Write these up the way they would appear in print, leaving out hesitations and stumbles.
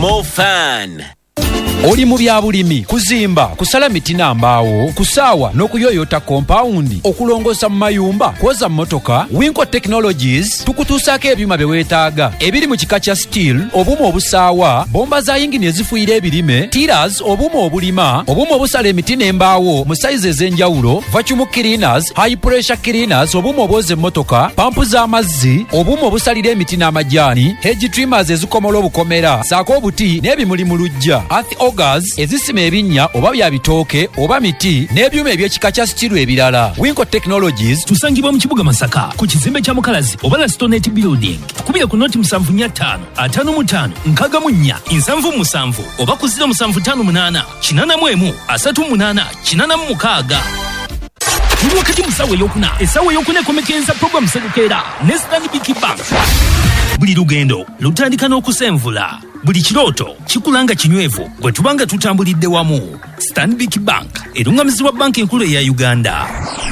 more fun. Oli mu byabulimi, kuzimba, kusala miti n'ambaawo, kusaawa n'okuyoyota kompawundi, okulongosa mu mayumba, kwoza mmotoka, Winco Technologies tukutuusaako ebyuma bye weetaaga ebiri mu kika kya steel, obuuma obusaawa, bomba za yingini ezifuuyira ebirime, tiras, obuuma obulima, obuuma obusala emiti n'embaawo mu sayizi ez'enjawulo, vacuum cleaners, high pressure cleaners, obuuma obwoza emmotoka, pampu z'amazzi, obuuma obusalira emiti n'amajaani, hedge trimmers ezikomola obukomera, saako obuti n'ebimuli mu luggya, Augers, ezisima ebinnya oba bya bitooke oba miti n'ebyuma eby'ekika kya stiru ebirala. Winco Technologies tusangibwa mu kibuga Masaka ku kizimbe kya Mukalazi oba la Stonette Building. Tukubira ku noti 75 55 nkaga munnya 77 oba ku 0758 81 38 86. Tuli wakati musawe yokuna esawe yokuna komekenza program Serukera ne Stanbic Bank. Buli lugendo lutandika n'okusenvula. Buli kiroto kikulanga kinywevu bwe tubanga tutambulidde wamu. Stanbic Bank erungamizibwa banki enkulu ya Uganda.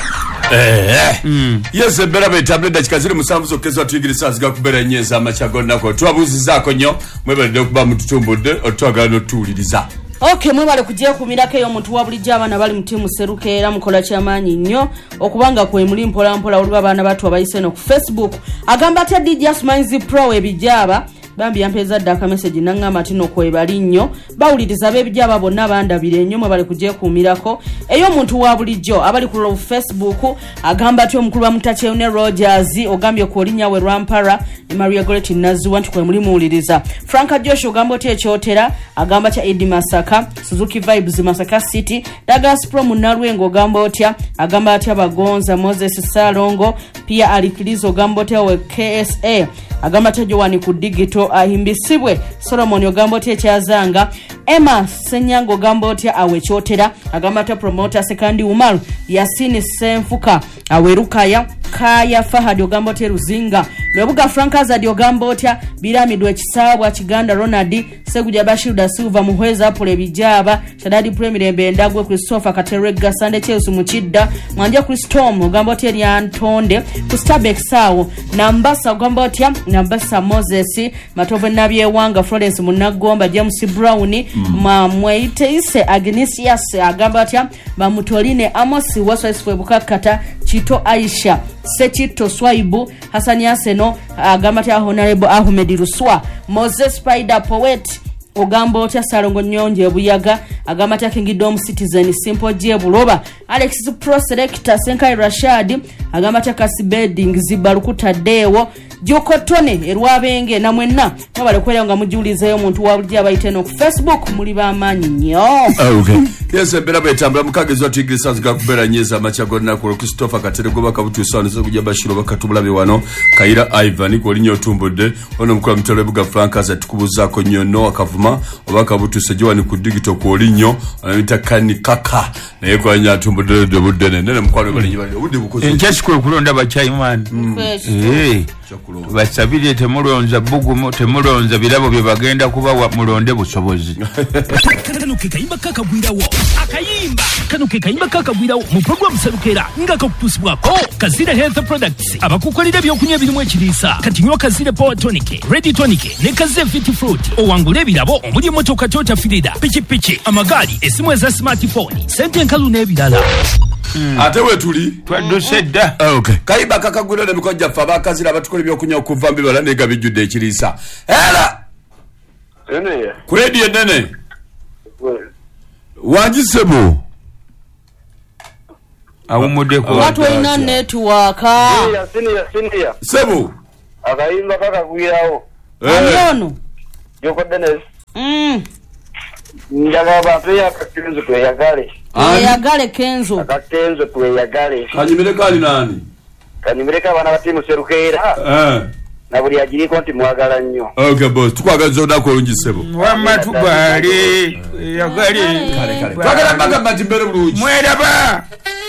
Yes, berabe tablet kaziri musanvu zokezwa tuyigirisa ziga kubera nyeza amachago nako twabuzizaako nnyo mwebalidde okuba mututumbudde otwagala n'otuwuliriza. Okay, mwebale kujja kumirako eyo omuntu wa bulijjo abaana bali mu tiimu Serukera mukola kyamaanyi nnyo okubanga kwe muli mpola olwa abaana batu abayise no ku Facebook agamba ati DJ Smiles Pro ebijaba bambi yampeza daka message nangama ati no kwebali nnyo bawuliriza bebijaba bonna bandabire nnyo mwebale kujja kumirako eyo omuntu wa bulijjo abali ku Facebook agamba ati omukulu wa Mutache ne Rogers ogambye ko linya we Rampara ne Maria Goretti Nazu wantu kwe muli muwuliriza. Franka Josh ogamba ati ekyotera agamba cha Edi Masaka Suzuki Vibes Masaka City Dagas Pro Munalwengo ogamba otya agamba ati abagonza Moses Salongo pia alikilizo ogamba otya we KSA agamba ati Joani ku digital ahimbisibwe Solomon ogamba oti ekyazanga Emma Senyango ogamba oti awe kyotera agamba ati promoter Sekandi Umaru Yasini Senfuka awerukaya Kaya Fahad ogamba oti Ruzinga Lwebuga Frankaza ogamba oti biramidwe Kisabwa Kiganda Ronald Seguja Bashir da Silva Muhweza Apole Bijaba Shadadi Premirembe Ndagwe Christopher Katerega Sande Chelsea Muchidda Mwanja Christom ogamba oti ya Antonde Kustabek Sawo Nambasa ogamba oti Nambasa Moses Matove Nabye Wanga Florence Munagomba James Brown Mweite ise Agnesius agamba ati Bamutoline Amos Waswaiswe Bukakata Chito Aisha Sechito Swaibu Hasani Aseno agamba ati Honorable Ahmed Ruswa Moses Spider Poet ogamba oti Salongo Nyonje Buyaga agamba ati Kingdom Citizen Simple J Buloba Alex Pro Selector Senkai Rashad agamba ati Kasibeding Zibarukuta Dewo Jokotone erwabenge na mwenna mwabale kwera nga mujulizeyo omuntu wa bulijjo abayite no ku Facebook muli bamanyi nnyo. Okay. Yes, berabe etambula mukagezi watu igirisa ziga kubera nyeza amachago nako Christopher Katerego bakabutusana zo kujja bashiro bakatubulabe wano Kaira Ivan ko linyo tumbudde ono mukula mutole buga Frankaza tukubuzaako nnyo no akavuma obakabutuse Joani ku digital ko linyo anita kani kaka naye kwa nya tumbudde de budene nene mukwano bali nyibali obudde bukoze enkyesiko kulonda bachaiman basabire temulonza bugumu temulonza birabo bye bagenda kuba mulonde busobozi. Kano ke kayimba kakagwirawo akayimba kano ke kayimba kakagwirawo mu program Serukera nga kakupusibwako Kazire Health Products abakukolera byokunywa birimu ekirisa kati nywa Kazire Power Tonic Ready Tonic ne Kazire Fit Fruit owangule birabo omuli motoka Toyota Fielder pichi amagali esimu eza smartphone sente nkalu n'ebirala. Ate wetuli twadusedda. Okay. Kaiba kakagwira ne bikojja fa bakazira abatukola byokunya okuva mbibala ne gabijudde ekirisa. Era ene kwedi enene wajisebo awumude ko watu ina network senior sebo akayimba kakagwirawo anono Joko Dennis Njaga bapeya kakenzo kweyagale yagale Kenzo akakenzo kweyagale kanyimire kali nani kanyimireka abana batimu Serukera na buli agiri konti mwagala nnyo. Okay boss tukwagaza odako olungisebo wamma tugali yagale kale twagala mbanga mbati mbere bulungi mweraba